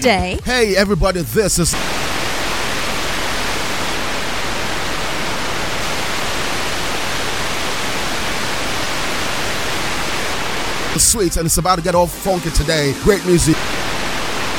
today. Hey everybody, this is Sweets, and it's about to get all funky today. Great music.